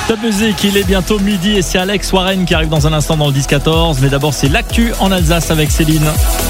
Top Music, il est bientôt midi et c'est Alex Warren qui arrive dans un instant dans le 10-14. Mais d'abord, c'est l'actu en Alsace avec Céline.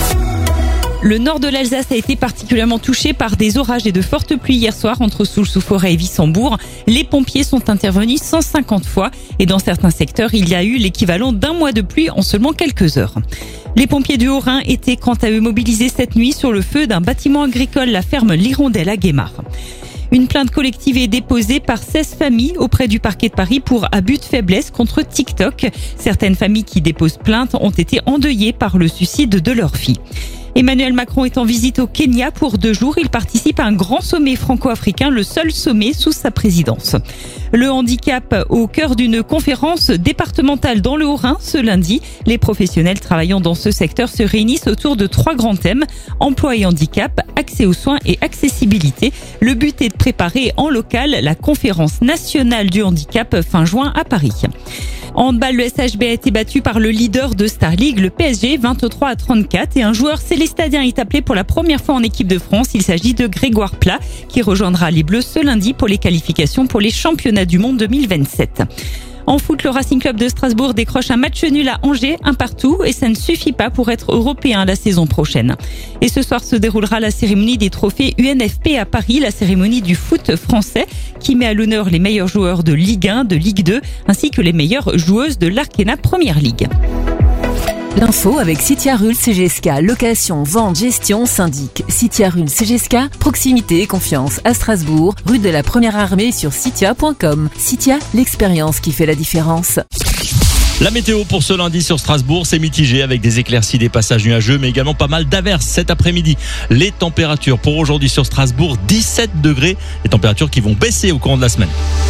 Le nord de l'Alsace a été particulièrement touché par des orages et de fortes pluies hier soir entre Soultz-sous-Forêt et Wissembourg. Les pompiers sont intervenus 150 fois et dans certains secteurs, il y a eu l'équivalent d'un mois de pluie en seulement quelques heures. Les pompiers du Haut-Rhin étaient quant à eux mobilisés cette nuit sur le feu d'un bâtiment agricole, la ferme L'Hirondelle à Guémard. Une plainte collective est déposée par 16 familles auprès du parquet de Paris pour abus de faiblesse contre TikTok. Certaines familles qui déposent plainte ont été endeuillées par le suicide de leur fille. Emmanuel Macron est en visite au Kenya pour 2 jours. Il participe à un grand sommet franco-africain, le seul sommet sous sa présidence. Le handicap au cœur d'une conférence départementale dans le Haut-Rhin ce lundi. Les professionnels travaillant dans ce secteur se réunissent autour de 3 grands thèmes. Emploi et handicap, accès aux soins et accessibilité. Le but est de préparer en local la conférence nationale du handicap fin juin à Paris. En handball, le SHB a été battu par le leader de Star League, le PSG, 23-34. Et un joueur célestadien est appelé pour la première fois en équipe de France. Il s'agit de Grégoire Plat, qui rejoindra les Bleus ce lundi pour les qualifications pour les championnats du monde 2027. En foot, le Racing Club de Strasbourg décroche un match nul à Angers, 1-1, et ça ne suffit pas pour être européen la saison prochaine. Et ce soir se déroulera la cérémonie des trophées UNFP à Paris, la cérémonie du foot français, qui met à l'honneur les meilleurs joueurs de Ligue 1, de Ligue 2, ainsi que les meilleures joueuses de l'Arkena Première Ligue. L'info avec Citiarul CGSK, location, vente, gestion, syndic. Citiarul CGSK, proximité et confiance à Strasbourg, rue de la Première Armée sur citia.com. Citia, l'expérience qui fait la différence. La météo pour ce lundi sur Strasbourg, c'est mitigé avec des éclaircies, des passages nuageux, mais également pas mal d'averses cet après-midi. Les températures pour aujourd'hui sur Strasbourg, 17 degrés. Les températures qui vont baisser au cours de la semaine.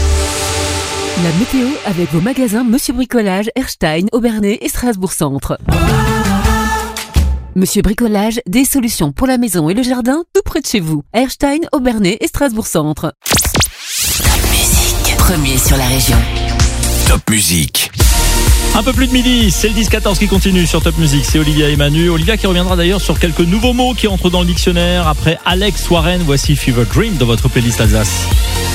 La météo avec vos magasins Monsieur Bricolage, Erstein, Aubernais et Strasbourg Centre. Monsieur Bricolage, des solutions pour la maison et le jardin tout près de chez vous. Erstein, Aubernais et Strasbourg Centre. Top Music, premier sur la région. Top Music. Un peu plus de midi, c'est le 10-14 qui continue sur Top Music. C'est Olivia et Manu. Olivia qui reviendra d'ailleurs sur quelques nouveaux mots qui entrent dans le dictionnaire. Après Alex Warren, voici Fever Dream dans votre playlist Alsace.